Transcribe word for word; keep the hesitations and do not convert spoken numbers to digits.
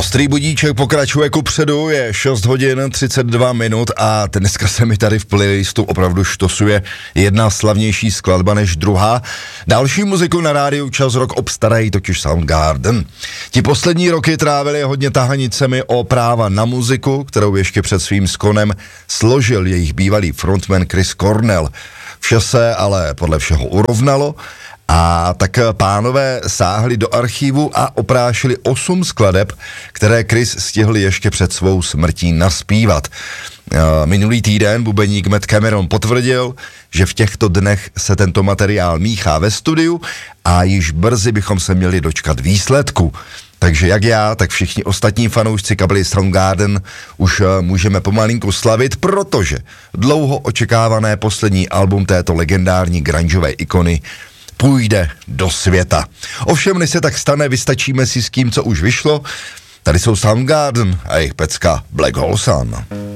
Ostrý budíček pokračuje kupředu, je šest hodin třicet dva minut a dneska se mi tady v playlistu opravdu štosuje jedna slavnější skladba než druhá. Další muziku na rádiu Čas Rock obstarají totiž Soundgarden. Ti poslední roky trávili hodně tahanicemi o práva na muziku, kterou ještě před svým skonem složil jejich bývalý frontman Chris Cornell. Vše se ale podle všeho urovnalo a tak pánové sáhli do archivu a oprášili osm skladeb, které Chris stihl ještě před svou smrtí naspívat. Minulý týden bubeník Matt Cameron potvrdil, že v těchto dnech se tento materiál míchá ve studiu a již brzy bychom se měli dočkat výsledku. Takže jak já, tak všichni ostatní fanoušci kapely Soundgarden už můžeme pomalinku slavit, protože dlouho očekávané poslední album této legendární grungeové ikony půjde do světa. Ovšem, než se tak stane, vystačíme si s tím, co už vyšlo. Tady jsou Soundgarden a jejich pecka Black Hole Sun.